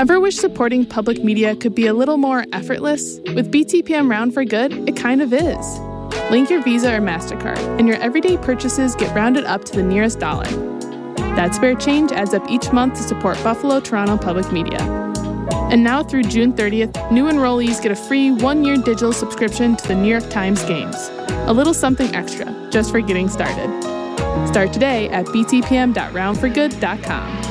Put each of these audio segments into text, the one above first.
Ever wish supporting public media could be a little more effortless? With BTPM Round for Good, it kind of is. Link your Visa or MasterCard, and your everyday purchases get rounded up to the nearest dollar. That spare change adds up each month to support Buffalo Toronto Public Media. And now through June 30th, new enrollees get a free 1-year digital subscription to the New York Times Games. A little something extra, just for getting started. Start today at btpm.roundforgood.com.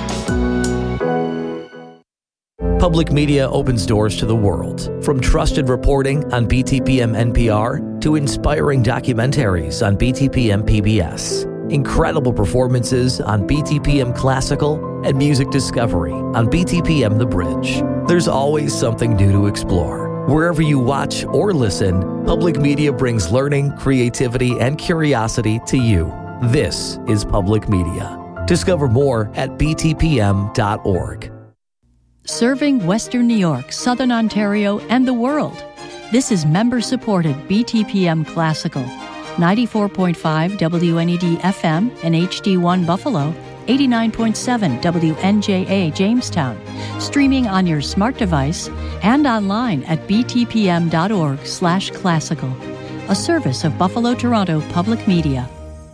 Public media opens doors to the world, from trusted reporting on BTPM NPR to inspiring documentaries on BTPM PBS. Incredible performances on BTPM Classical and music discovery on BTPM The Bridge. There's always something new to explore. Wherever you watch or listen, public media brings learning, creativity, and curiosity to you. This is public media. Discover more at btpm.org. Serving Western New York, Southern Ontario, and the world. This is member-supported BTPM Classical. 94.5 WNED FM and HD1 Buffalo, 89.7 WNJA Jamestown, streaming on your smart device and online at btpm.org/classical, a service of Buffalo Toronto Public Media.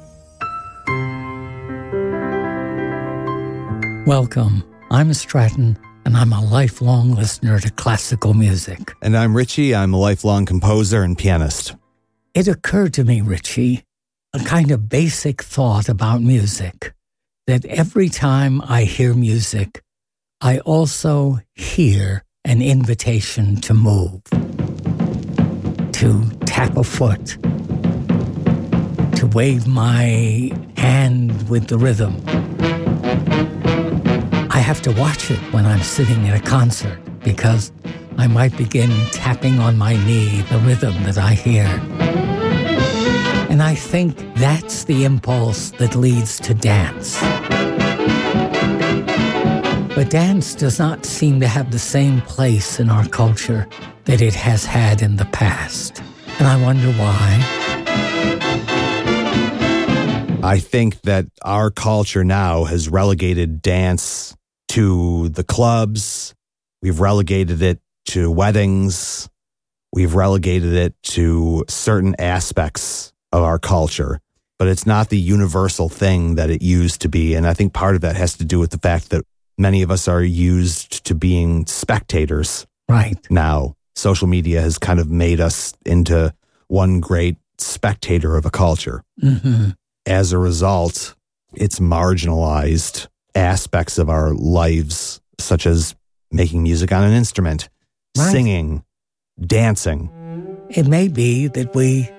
Welcome. I'm Stratton, and I'm a lifelong listener to classical music. And I'm Richie. I'm a lifelong composer and pianist. It occurred to me, Richie, a kind of basic thought about music, that every time I hear music, I also hear an invitation to move, to tap a foot, to wave my hand with the rhythm. I have to watch it when I'm sitting at a concert because I might begin tapping on my knee the rhythm that I hear. And I think that's the impulse that leads to dance. But dance does not seem to have the same place in our culture that it has had in the past. And I wonder why. I think that our culture now has relegated dance to the clubs. We've relegated it to weddings. We've relegated it to certain aspects of our culture, but it's not the universal thing that it used to be. And I think part of that has to do with the fact that many of us are used to being spectators. Right. Now, social media has kind of made us into one great spectator of a culture. Mm-hmm. As a result, it's marginalized aspects of our lives, such as making music on an instrument, right, singing, dancing. It may be that we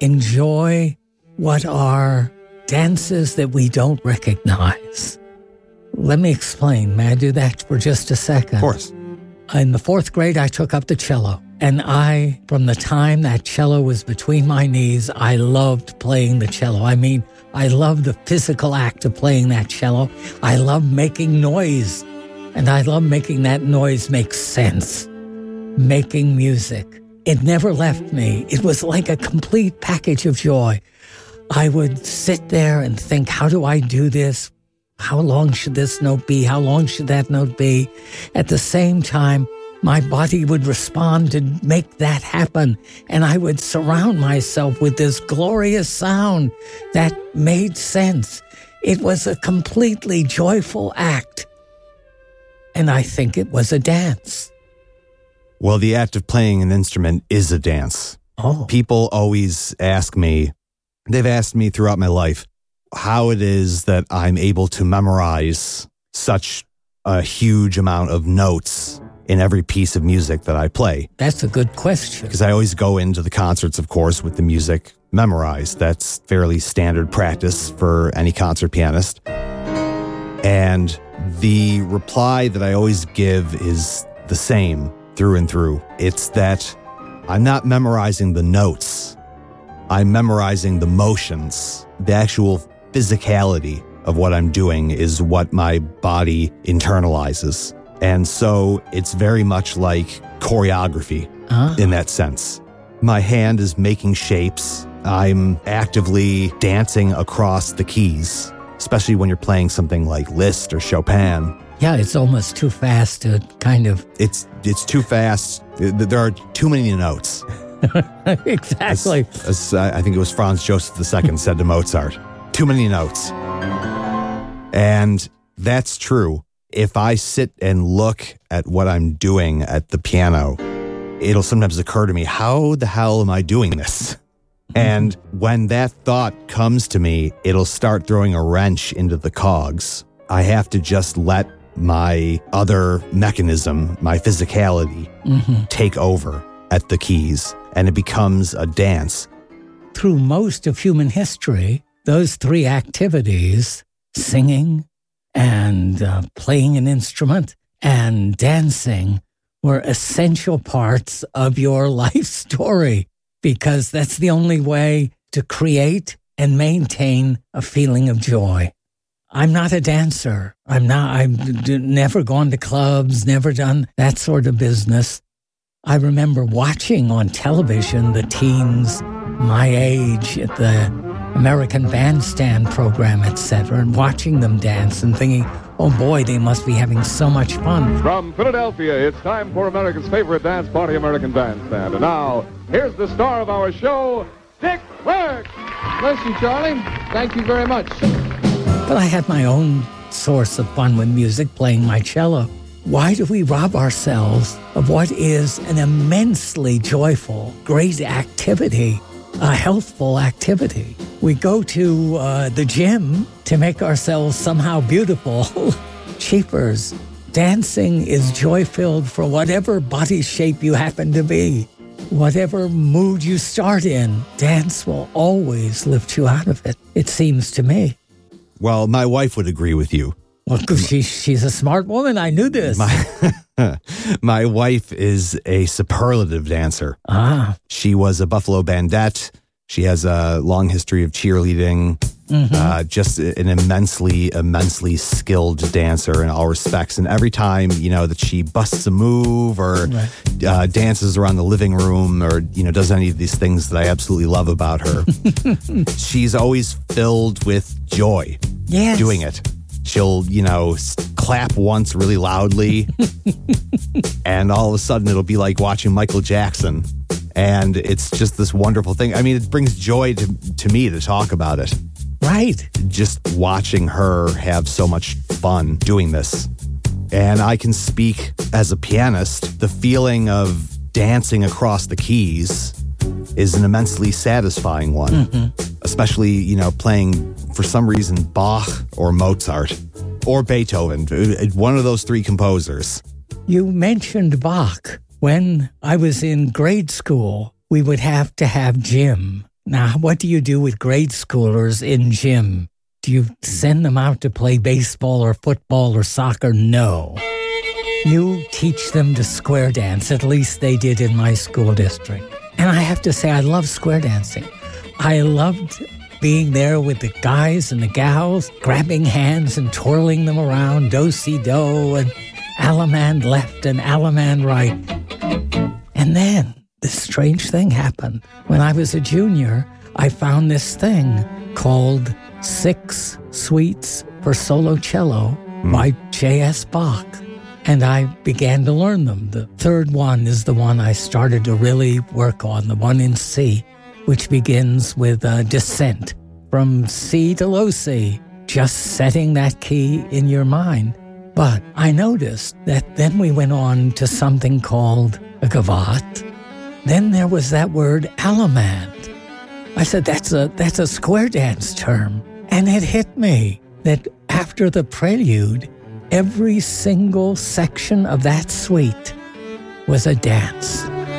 enjoy what are dances that we don't recognize. Let me explain. May I do that for just a second? Of course. In the 4th grade, I took up the cello. And from the time that cello was between my knees, I loved playing the cello. I mean, I loved the physical act of playing that cello. I loved making noise. And I loved making that noise make sense. Making music. It never left me. It was like a complete package of joy. I would sit there and think, how do I do this? How long should this note be? How long should that note be? At the same time, my body would respond to make that happen. And I would surround myself with this glorious sound that made sense. It was a completely joyful act. And I think it was a dance. Well, the act of playing an instrument is a dance. Oh. People always ask me, they've asked me throughout my life, how it is that I'm able to memorize such a huge amount of notes in every piece of music that I play. That's a good question. Because I always go into the concerts, of course, with the music memorized. That's fairly standard practice for any concert pianist. And the reply that I always give is the same through and through. It's that I'm not memorizing the notes. I'm memorizing the motions. The actual physicality of what I'm doing is what my body internalizes. And so it's very much like choreography in that sense. My hand is making shapes. I'm actively dancing across the keys. especially when you're playing something like Liszt or Chopin. Yeah, it's almost too fast to kind of... It's too fast. There are too many notes. Exactly. As I think it was Franz Joseph II said to Mozart, too many notes. And that's true. If I sit and look at what I'm doing at the piano, it'll sometimes occur to me, how the hell am I doing this? And when that thought comes to me, it'll start throwing a wrench into the cogs. I have to just let my other mechanism, my physicality, take over at the keys, and it becomes a dance. Through most of human history, those three activities, singing and playing an instrument and dancing, were essential parts of your life story, because that's the only way to create and maintain a feeling of joy. I'm not a dancer. I've never gone to clubs, never done that sort of business. I remember watching on television the teens my age at the American Bandstand program, etc., and watching them dance and thinking, oh boy, they must be having so much fun. From Philadelphia, it's time for America's favorite dance party, American Bandstand. And now, here's the star of our show, Dick Clark. Bless you, Charlie. Thank you very much. But I had my own source of fun with music, playing my cello. Why do we rob ourselves of what is an immensely joyful, great activity, a healthful activity? We go to the gym to make ourselves somehow beautiful. Cheapers. Dancing is joy-filled for whatever body shape you happen to be. Whatever mood you start in, dance will always lift you out of it, it seems to me. Well, my wife would agree with you. Well, she's a smart woman. I knew this. My wife is a superlative dancer. She was a Buffalo Bandette. She has a long history of cheerleading. Just an immensely skilled dancer in all respects. And every time, that she busts a move or dances around the living room or, does any of these things that I absolutely love about her, she's always filled with joy doing it. She'll, clap once really loudly, and all of a sudden it'll be like watching Michael Jackson. And it's just this wonderful thing. I mean, it brings joy to me to talk about it. Right. Just watching her have so much fun doing this. And I can speak as a pianist, the feeling of dancing across the keys is an immensely satisfying one. Especially, playing, for some reason, Bach or Mozart or Beethoven, one of those three composers. You mentioned Bach. When I was in grade school, we would have to have gym. Now, what do you do with grade schoolers in gym? Do you send them out to play baseball or football or soccer? No. You teach them to square dance. At least they did in my school district. And I have to say, I love square dancing. I loved being there with the guys and the gals, grabbing hands and twirling them around, do-si-do, and Allemande left and Allemande right. And then this strange thing happened. When I was a junior, I found this thing called 6 Suites for Solo Cello by J.S. Bach. And I began to learn them. The third one is the one I started to really work on, the one in C, which begins with a descent from C to low C, just setting that key in your mind. But I noticed that then we went on to something called a gavotte. Then there was that word Allemande. I said, that's a square dance term. And it hit me that after the prelude, every single section of that suite was a dance.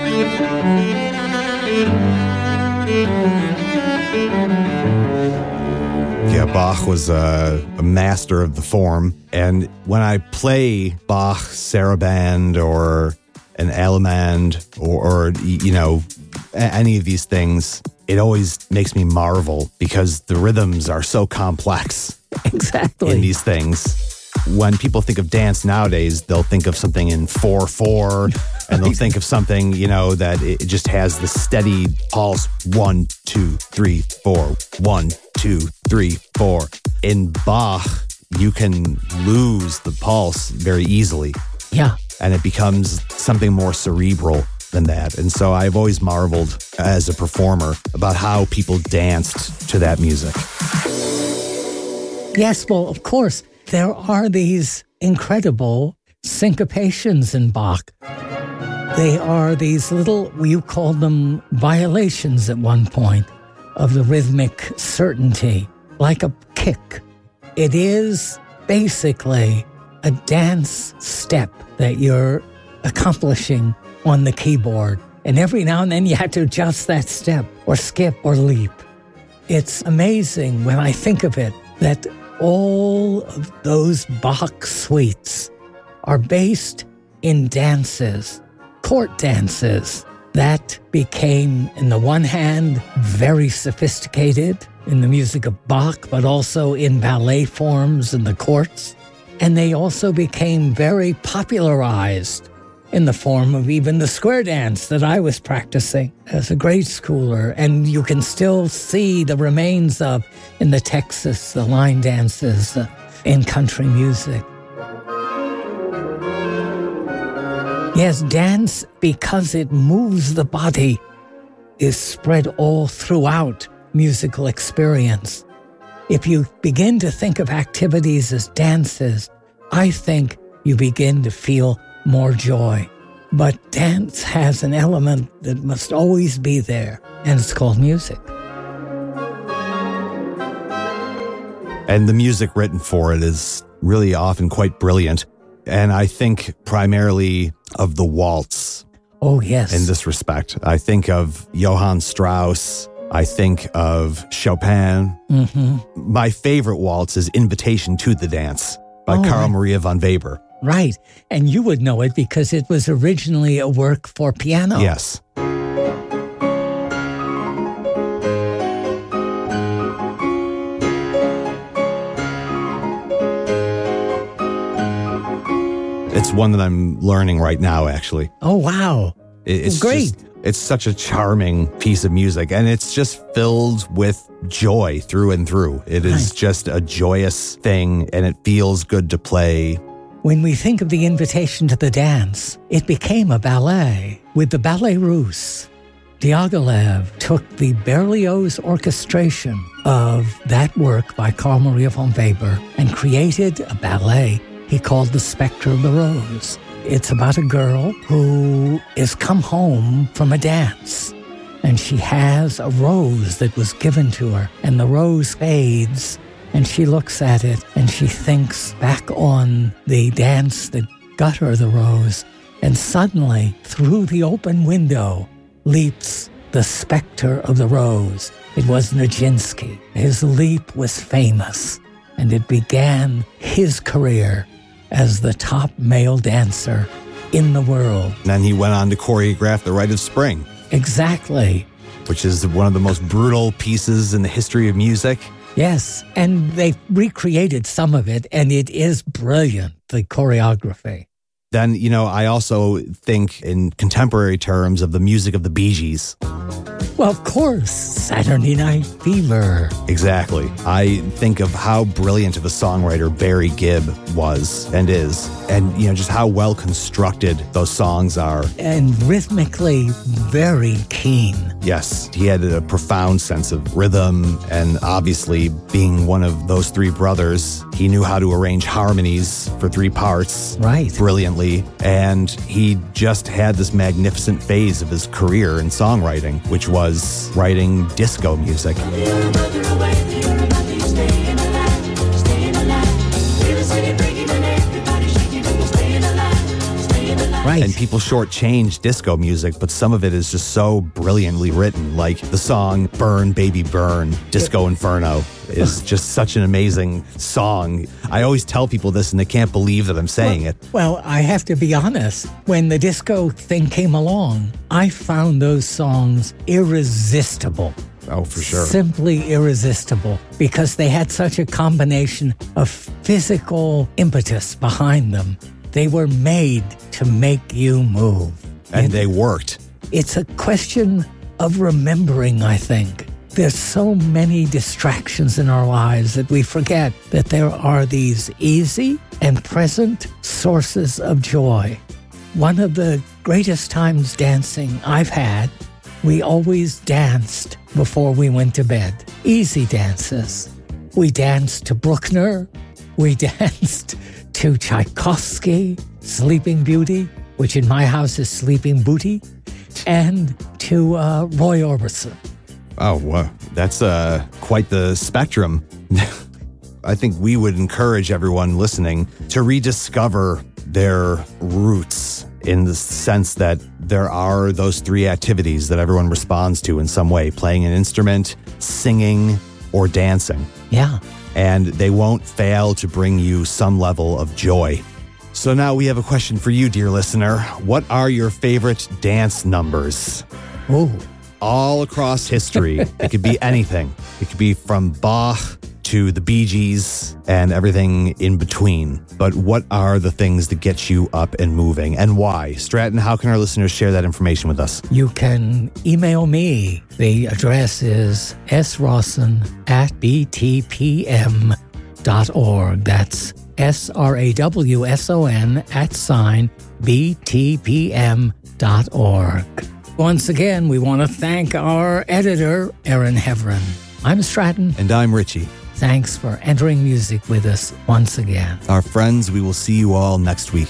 Yeah, Bach was a master of the form. And when I play Bach, Sarabande, or an Allemande, or any of these things, it always makes me marvel because the rhythms are so complex. Exactly. In these things. when people think of dance nowadays, they'll think of something in 4/4, and they'll think of something, that it just has the steady pulse 1, 2, 3, 4, 1, 2, 3, 4. In Bach, you can lose the pulse very easily. Yeah. And it becomes something more cerebral than that. And so I've always marveled as a performer about how people danced to that music. Yes, well, of course, there are these incredible syncopations in Bach. They are these little, you called them violations at one point, of the rhythmic certainty, like a kick. It is basically a dance step that you're accomplishing on the keyboard. And every now and then you have to adjust that step or skip or leap. It's amazing when I think of it that all of those Bach suites are based in dances, court dances, that became, in the one hand, very sophisticated in the music of Bach, but also in ballet forms in the courts. And they also became very popularized in the form of even the square dance that I was practicing as a grade schooler. And you can still see the remains of in the Texas, the line dances in country music. Yes, dance, because it moves the body, is spread all throughout musical experience. If you begin to think of activities as dances, I think you begin to feel more joy. But dance has an element that must always be there, and it's called music. And the music written for it is really often quite brilliant. And I think primarily of the waltz. Oh, yes. In this respect. I think of Johann Strauss. I think of Chopin. Mm-hmm. My favorite waltz is Invitation to the Dance by Carl Maria von Weber. Right. And you would know it because it was originally a work for piano. Yes. It's one that I'm learning right now, actually. Oh, wow. It's great. It's such a charming piece of music, and it's just filled with joy through and through. It is just a joyous thing, and it feels good to play. When we think of the Invitation to the Dance, it became a ballet. With the Ballet Russe, Diaghilev took the Berlioz orchestration of that work by Carl Maria von Weber and created a ballet he called The Spectre of the Rose. It's about a girl who is come home from a dance, and she has a rose that was given to her, and the rose fades, and she looks at it, and she thinks back on the dance that got her the rose, and suddenly, through the open window, leaps the spectre of the rose. It was Nijinsky. His leap was famous, and it began his career as the top male dancer in the world. And then he went on to choreograph The Rite of Spring. Exactly. Which is one of the most brutal pieces in the history of music. Yes, and they recreated some of it, and it is brilliant, the choreography. Then, I also think in contemporary terms of the music of the Bee Gees. Well, of course, Saturday Night Fever. Exactly. I think of how brilliant of a songwriter Barry Gibb was and is, and just how well constructed those songs are. And rhythmically very keen. Yes, he had a profound sense of rhythm, and obviously being one of those three brothers, he knew how to arrange harmonies for three parts brilliantly, and he just had this magnificent phase of his career in songwriting, which was writing disco music. Right. And people shortchange disco music, but some of it is just so brilliantly written, like the song Burn Baby Burn, Disco Inferno is just such an amazing song. I always tell people this and they can't believe that I'm saying it. Well, I have to be honest. When the disco thing came along, I found those songs irresistible. Oh, for sure. Simply irresistible, because they had such a combination of physical impetus behind them. They were made to make you move. And they worked. It's a question of remembering, I think. There's so many distractions in our lives that we forget that there are these easy and present sources of joy. One of the greatest times dancing I've had, we always danced before we went to bed. Easy dances. We danced to Bruckner. We danced to Tchaikovsky, Sleeping Beauty, which in my house is Sleeping Booty, and to Roy Orbison. Oh, wow. That's quite the spectrum. I think we would encourage everyone listening to rediscover their roots in the sense that there are those three activities that everyone responds to in some way: playing an instrument, singing, or dancing. Yeah. And they won't fail to bring you some level of joy. So now we have a question for you, dear listener. What are your favorite dance numbers? Ooh. All across history. It could be anything. It could be from Bach to the Bee Gees and everything in between. But what are the things that get you up and moving, and why? Stratton, how can our listeners share that information with us? You can email me. The address is srawson@btpm.org. That's SRAWSON@BTPM.org. Once again, we want to thank our editor, Aaron Heverin. I'm Stratton. And I'm Richie. Thanks for entering music with us once again. Our friends, we will see you all next week.